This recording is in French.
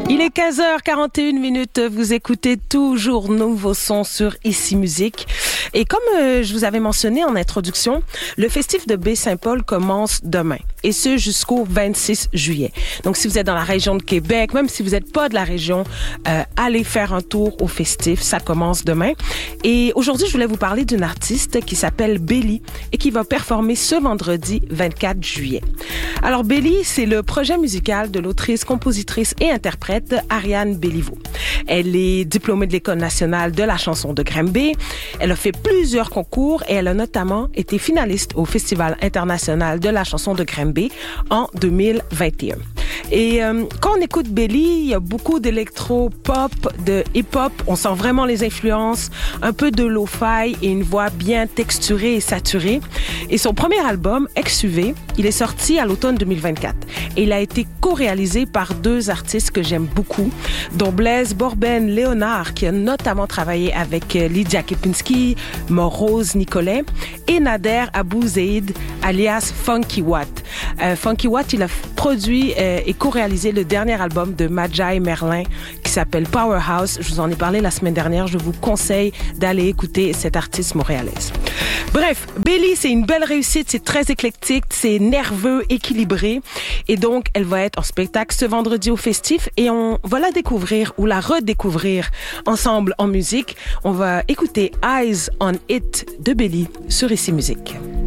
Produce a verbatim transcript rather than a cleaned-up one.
Il est quinze heures quarante et une minutes, vous écoutez toujours Nouveau Son sur Ici Musique. Et comme euh, je vous avais mentionné en introduction, le festif de Baie-Saint-Paul commence demain, et ce jusqu'au vingt-six juillet. Donc si vous êtes dans la région de Québec, même si vous n'êtes pas de la région, euh, allez faire un tour au festif, ça commence demain. Et aujourd'hui, je voulais vous parler d'une artiste qui s'appelle Belly et qui va performer ce vendredi vingt-quatre juillet. Alors Belly, c'est le projet musical de l'autrice, compositrice et interprète Ariane Béliveau. Elle est diplômée de l'École nationale de la chanson de Granby. Elle a fait plusieurs concours et elle a notamment été finaliste au Festival international de la chanson de Granby en deux mille vingt et un. Et euh, quand on écoute Belly, il y a beaucoup d'électro-pop, de hip-hop. On sent vraiment les influences, un peu de lo-fi et une voix bien texturée et saturée. Et son premier album, Ex U V, il est sorti à l'automne deux mille vingt-quatre. Et il a été co-réalisé par deux artistes que j'aime beaucoup, dont Blaise Borben-Léonard, qui a notamment travaillé avec Lydia Kepinski, Morose Nicolet, et Nader Abou Zeid, alias Funky Watt. Euh, Funky Watt, il a produit euh, et co-réalisé le dernier album de Majai Merlin qui s'appelle Powerhouse. Je vous en ai parlé la semaine dernière. Je vous conseille d'aller écouter cette artiste montréalaise. Bref, Belly, c'est une belle réussite. C'est très éclectique, c'est nerveux, équilibré. Et donc, elle va être en spectacle ce vendredi au festif et on va la découvrir ou la redécouvrir ensemble en musique. On va écouter Eyes on It de Belly sur Ici Musique.